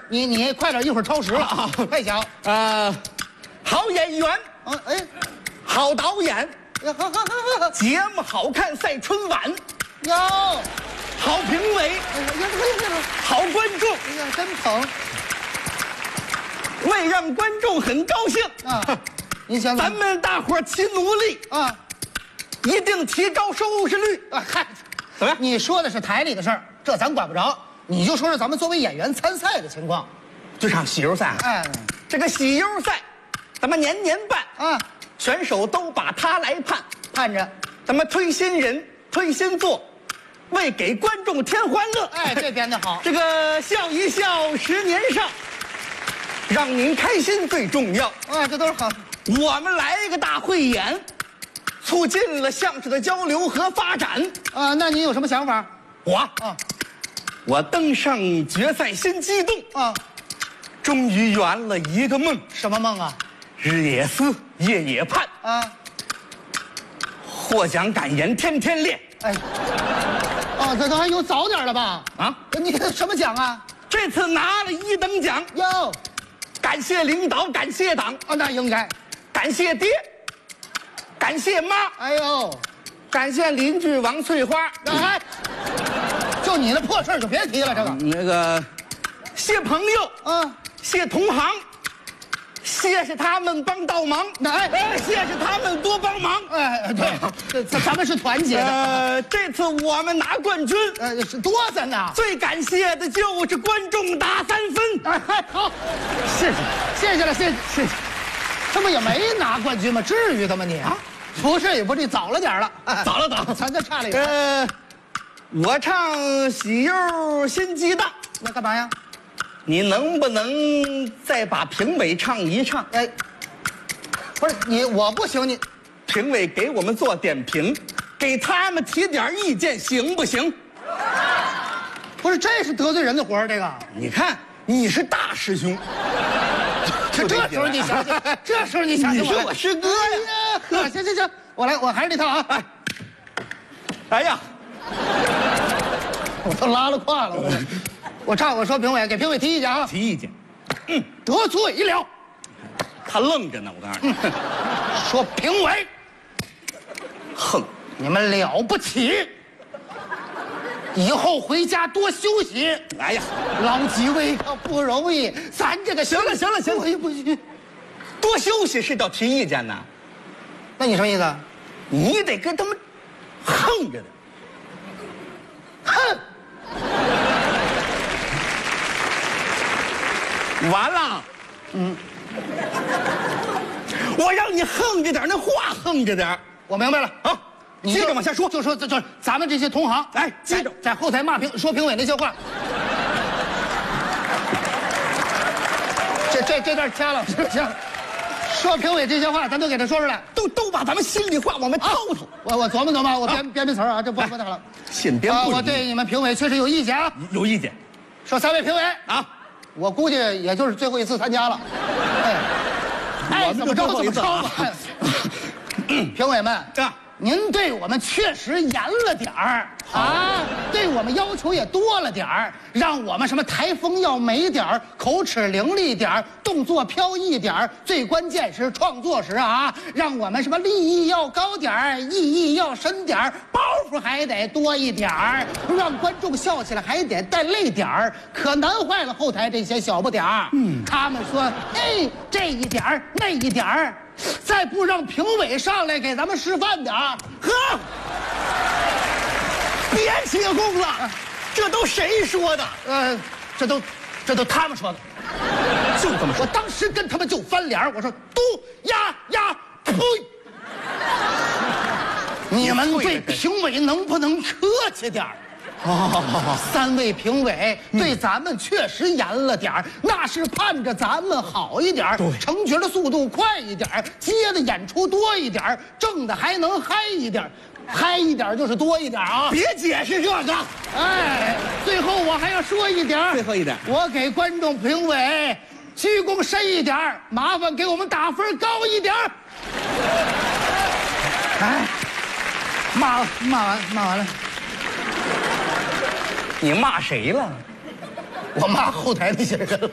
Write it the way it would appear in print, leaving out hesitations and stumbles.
你快点，一会儿超时了，快讲。 好演员， 哎， 好导演， 好， 节目好看赛春晚， 有， 好评委，好观众， 哎呀，真捧为让观众很高兴啊！您想咱们大伙儿齐努力啊， 一定提高收视率啊！嗨， 怎么样？ 你说的是台里的事儿，这咱管不着。你就说说咱们作为演员参赛的情况。 就场喜优赛， 哎， 这个喜优赛，咱们年年办啊， 选手都把它来盼着， 咱们推新人，推新作，为给观众添欢乐。 哎，这编得好。 这个笑一笑10年少，让您开心最重要。 啊，这都是好。 我们来一个大汇演，促进了相声的交流和发展。 啊，那你有什么想法？ 我登上决赛心激动啊！ 终于圆了一个梦。 什么梦啊？ 日也思，夜也盼啊！ 获奖感言天天练。 哎，哦，这都还有早点了吧？ 啊， 你什么奖啊？ 这次拿了1等奖。 哟， 感谢领导，感谢党啊，那应该， 感谢爹，感谢妈， 哎呦， 感谢邻居王翠花。 哎，就你那破事儿就别提了，这个那个，谢朋友啊， 谢同行，谢谢他们帮倒忙。谢谢他们多帮忙。 哎，对，咱们是团结的。 这次我们拿冠军， 是多咱呐。 最感谢的就是观众打3分。 哎，好，谢谢了，谢谢。这不也没拿冠军吗？至于的吗你？啊，不是也不是，早了点了， 早了， 咱这差了一点。 我唱喜优心激荡， 那干嘛呀？ 你能不能再把评委唱一唱？ 哎，不是你，我不行，你评委给我们做点评，给他们提点意见，行不行？ 不是，这是得罪人的活儿，这个。 你看，你是大师兄， 这时候你想想，这时候你想想， 你是我师哥呀！ 呵，行，我来，我还是那套啊。 哎呀， 我都拉了胯了，我说评委，给评委提意见啊。 提意见， 得罪了。 他愣着呢，我告诉你， 说评委， 哼， 你们了不起，以后回家多休息。 哎呀， 老几位可不容易，咱这个行了， 不行， 多休息是叫提意见呐。 那你什么意思？ 你得跟他们横着的， 哼。 完了，我让你横着点，那话横着点。 我明白了啊， 你接着往下说， 就说咱们这些同行， 哎，接着在后台说评委那些话。这段掐了，说评委这些话，咱都给他说出来， 都把咱们心里话往外掏掏。 我琢磨，我编词儿啊，这不太了。 信编不容易。 我对你们评委确实有意见啊， 有意见。 说3位评委啊， 我估计也就是最后一次参加了。哎，怎么着怎么着吧。评委们啊， 您对我们确实严了点儿啊，对我们要求也多了点儿，让我们什么台风要美点儿，口齿伶俐点儿，动作飘逸点儿，最关键是创作时啊，让我们什么立意要高点儿，意义要深点儿，包袱还得多一点儿，让观众笑起来还得带泪点儿，可难坏了后台这些小不点儿。他们说，哎，这一点儿那一点儿。再不让评委上来给咱们示范点儿， 呵，别起哄了，这都谁说的？ 这都他们说的， 就这么说。 我当时跟他们就翻脸，我说嘟呀，呸！你们对评委能不能客气点儿？好，3位评委对咱们确实严了点儿，那是盼着咱们好一点，成角的速度快一点，接的演出多一点，挣的还能嗨一点，嗨一点就是多一点啊！ 别解释这个。 哎，最后我还要说一点， 最后一点， 我给观众评委鞠躬深一点，麻烦给我们打分高一点。哎，骂完了。 你骂谁了？ 我骂后台那些人了。